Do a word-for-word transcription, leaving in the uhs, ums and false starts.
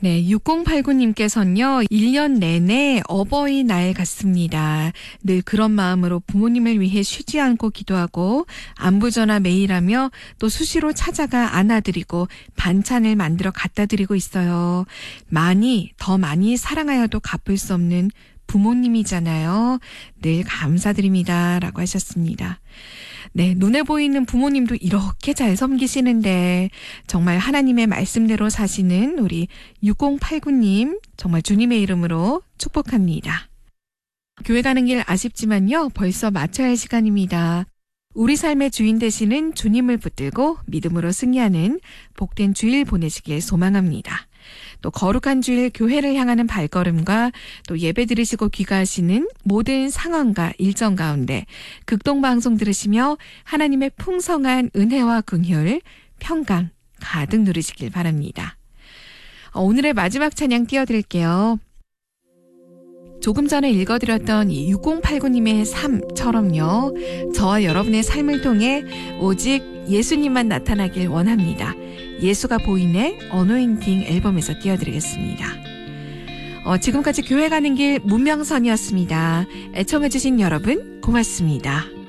네, 육공팔구 님께서는요, 일 년 내내 어버이날 같습니다. 늘 그런 마음으로 부모님을 위해 쉬지 않고 기도하고 안부전화 매일 하며 또 수시로 찾아가 안아드리고 반찬을 만들어 갖다 드리고 있어요. 많이, 더 많이 사랑하여도 갚을 수 없는 부모님이잖아요. 늘 감사드립니다. 라고 하셨습니다. 네, 눈에 보이는 부모님도 이렇게 잘 섬기시는데 정말 하나님의 말씀대로 사시는 우리 육공팔구 님 정말 주님의 이름으로 축복합니다. 교회 가는 길 아쉽지만요. 벌써 마쳐야 할 시간입니다. 우리 삶의 주인 되시는 주님을 붙들고 믿음으로 승리하는 복된 주일 보내시길 소망합니다. 또 거룩한 주일 교회를 향하는 발걸음과 또 예배 들으시고 귀가하시는 모든 상황과 일정 가운데 극동방송 들으시며 하나님의 풍성한 은혜와 긍휼, 평강 가득 누리시길 바랍니다. 오늘의 마지막 찬양 띄워드릴게요. 조금 전에 읽어드렸던 이 육공팔구 님의 삶처럼요. 저와 여러분의 삶을 통해 오직 예수님만 나타나길 원합니다. 예수가 보이네 어노인팅 앨범에서 띄워드리겠습니다. 어, 지금까지 교회 가는 길 문명선이었습니다. 애청해주신 여러분 고맙습니다.